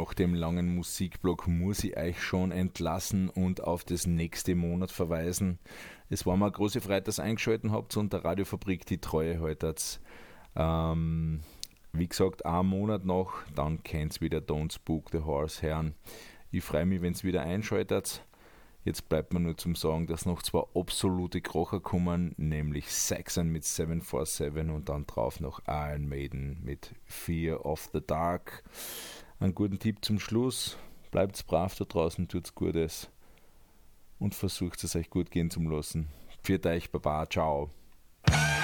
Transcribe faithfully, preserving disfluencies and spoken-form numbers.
nach dem langen Musikblock muss ich euch schon entlassen und auf das nächste Monat verweisen. Es war mir eine große Freude, dass ihr eingeschaltet habt und der Radiofabrik die Treue haltet. Ähm, wie gesagt, einen Monat noch, dann kennt's wieder Don't Spook the Horse hören. Ich freue mich, wenn ihr wieder einschaltet. Jetzt bleibt mir nur zum Sagen, dass noch zwei absolute Krocher kommen, nämlich Saxon mit seven four seven und dann drauf noch Iron Maiden mit Fear of the Dark. Einen guten Tipp zum Schluss, bleibt brav da draußen, tut's Gutes und versucht es euch gut gehen zu lassen. Pfiat euch, Baba, ciao.